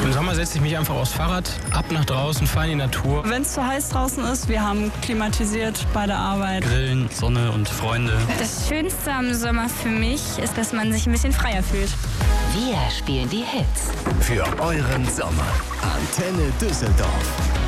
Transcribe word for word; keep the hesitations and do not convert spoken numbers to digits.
Im Sommer setze ich mich einfach aufs Fahrrad, ab nach draußen, fahre in die Natur. Wenn es zu heiß draußen ist, wir haben klimatisiert bei der Arbeit. Grillen, Sonne und Freunde. Das Schönste am Sommer für mich ist, dass man sich ein bisschen freier fühlt. Wir spielen die Hits. Für euren Sommer. Antenne Düsseldorf.